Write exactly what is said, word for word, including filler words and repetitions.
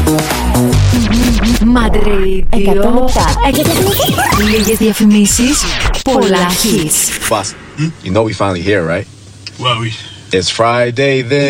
Mad Radio. Λίγες διαφημίσεις, πολλά hits. Boss, you know we finally here, right? Well, we... It's Friday then.